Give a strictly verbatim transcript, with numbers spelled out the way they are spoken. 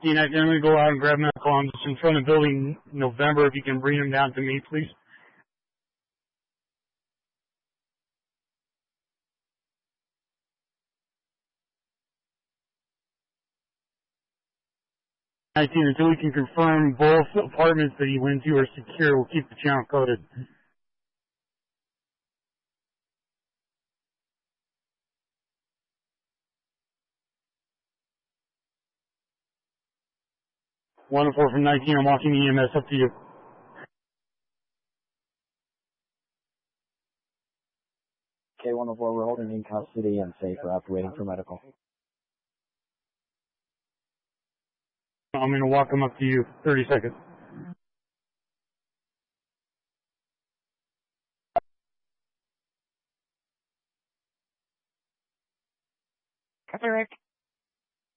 Dean, I'm going to go out and grab medical. I'm just in front of the building November. If you can bring them down to me, please. nineteen, until we can confirm both apartments that he went to are secure, we'll keep the channel coded. one oh four from nineteen, I'm walking E M S up to you. K one oh four, we're holding in custody and safe. We're after waiting for medical. I'm going to walk him up to you. thirty seconds. Eric.